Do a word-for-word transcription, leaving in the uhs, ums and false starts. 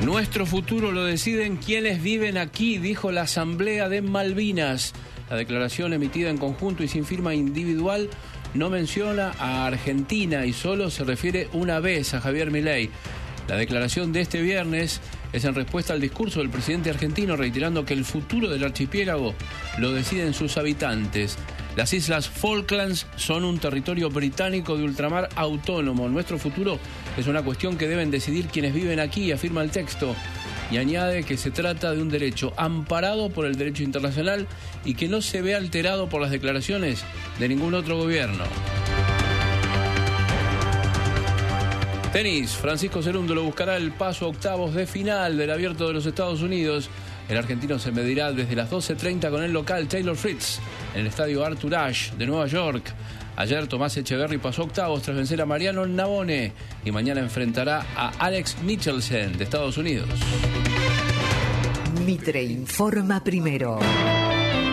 Nuestro futuro lo deciden quienes viven aquí, dijo la Asamblea de Malvinas. La declaración emitida en conjunto y sin firma individual no menciona a Argentina y solo se refiere una vez a Javier Milei. La declaración de este viernes es en respuesta al discurso del presidente argentino reiterando que el futuro del archipiélago lo deciden sus habitantes. Las Islas Falklands son un territorio británico de ultramar autónomo. Nuestro futuro es una cuestión que deben decidir quienes viven aquí, afirma el texto. Y añade que se trata de un derecho amparado por el derecho internacional y que no se ve alterado por las declaraciones de ningún otro gobierno. Tenis, Francisco Cerúndolo buscará el paso a octavos de final del Abierto de los Estados Unidos. El argentino se medirá desde las doce treinta con el local Taylor Fritz en el estadio Arthur Ashe de Nueva York. Ayer Tomás Echeverry pasó octavos tras vencer a Mariano Navone y mañana enfrentará a Alex Michelsen de Estados Unidos. Mitre informa primero.